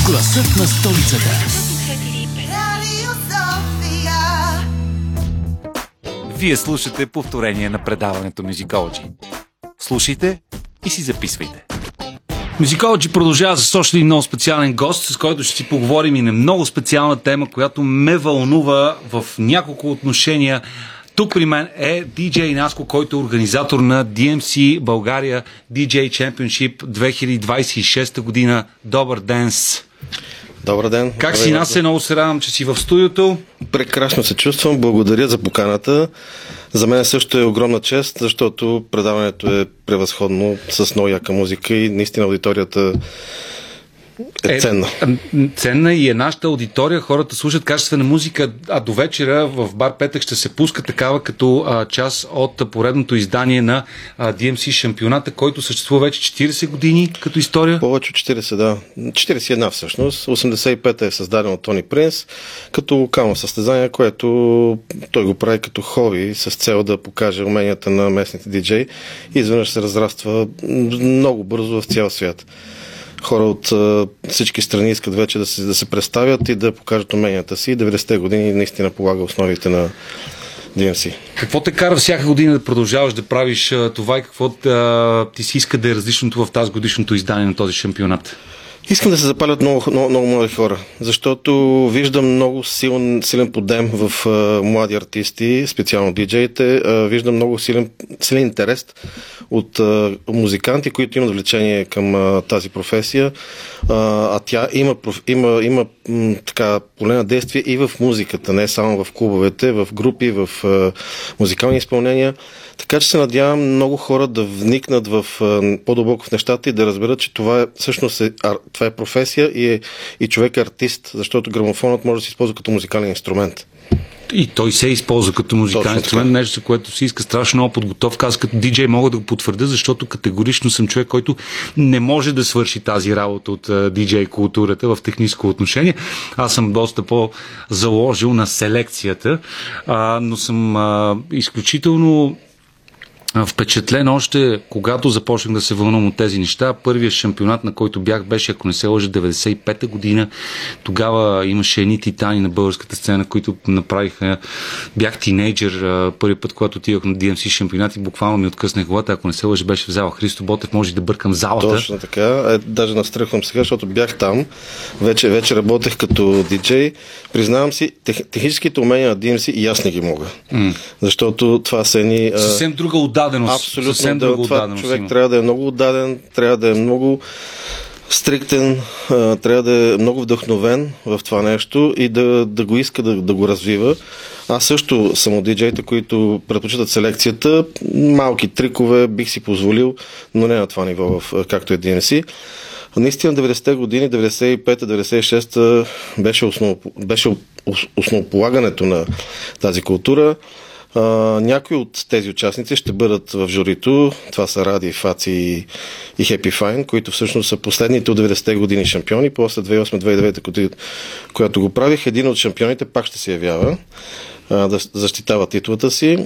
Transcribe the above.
Гласът на столицата. Вие слушате повторение на предаването Musicology. Слушайте и си записвайте. Musicology продължава с още един много специален гост, с който ще си поговорим и на много специална тема, която ме вълнува в няколко отношения. Тук при мен е DJ Наско, който е организатор на DMC България DJ Championship 2026 година. Добър ден! Добър ден! Как си, Насе? Много се радвам, че си в студиото. Прекрасно се чувствам. Благодаря за поканата. За мен също е огромна чест, защото предаването е превъзходно с много яка музика и наистина аудиторията е ценна. Ценна и е нашата аудитория. Хората слушат качествена музика, а до вечера в бар Петък ще се пуска такава като част от поредното издание на DMC шампионата, който съществува вече 40 години като история. Повече от 40, да. 41 всъщност. 85-та е създаден от Тони Принс като локално състезание, което той го прави като хоби с цел да покаже уменията на местните диджеи и изведнъж се разраства много бързо в цял свят. Хора от всички страни искат вече да се представят и да покажат уменията си. 90-те години наистина полага основите на DMC. Какво те кара всяка година да продължаваш да правиш това и какво ти си иска да е различното в тази годишното издание на този шампионат? Искам да се запалят много млади хора, защото виждам много силен подем в млади артисти, специално диджеите. Виждам много силен интерес от музиканти, които имат влечение към тази професия. А тя има така поле на действие и в музиката, не само в клубовете, в групи, в музикални изпълнения. Така че се надявам много хора да вникнат по-дълбоко в нещата и да разберат, че това всъщност това е професия и човек е артист, защото грамофонът може да се използва като музикален инструмент. И той се използва като музикален инструмент, нещо, за което си иска страшно много подготовка. Аз като диджей мога да го потвърдя, защото категорично съм човек, който не може да свърши тази работа от диджей културата в техническо отношение. Аз съм доста по-заложил на селекцията, но съм изключително впечатлен още, когато започнах да се вълнувам от тези неща. Първият шампионат, на който бях, беше, ако не се лъжа, 95-та година. Тогава имаше едни титани на българската сцена, които направиха... Бях тинейджър първи път, когато отидох на DMC шампионат и буквално ми откъснах главата. Ако не се лъжа, беше в зала Христо Ботев. Може да бъркам залата. Точно така. Даже настръхвам сега, защото бях там. Вече работех като диджей. Признавам си, техническите умения на DMC и аз не ги мога. Защото това са едни... Съвсем друга отдаденост. Абсолютно, това човек трябва да е много отдаден, трябва да е много стриктен, трябва да е много вдъхновен в това нещо и да го иска да го развива. Аз също съм от диджеите, които предпочитат селекцията. Малки трикове бих си позволил, но не на това ниво, както е DMC. Наистина 90-те години, 95-та, 96-та беше основополагането на тази култура. Някои от тези участници ще бъдат в журито. Това са Ради, Фаци и Happy Fine, които всъщност са последните от 90-те години шампиони. После 2008-2009 година, която го правих, един от шампионите пак ще се явява да защитава титлата си.